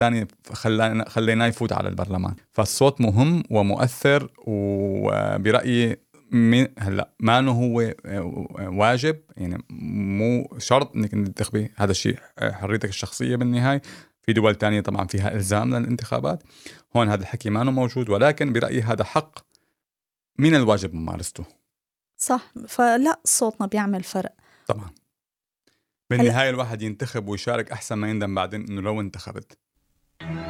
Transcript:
ثاني خليناه يفوت على البرلمان. فالصوت مهم ومؤثر، وبرأيي هلا ما انه هو واجب، يعني مو شرط انك تنتخبي، هذا الشيء حريتك الشخصية بالنهاية. في دول تانية طبعا فيها إلزام للانتخابات، هون هذا الحكي ما انه موجود، ولكن برأيي هذا حق من الواجب ممارسته. صح، فلا صوتنا بيعمل فرق طبعا بالنهاية الواحد ينتخب ويشارك أحسن ما يندم بعدين إنه لو انتخبت.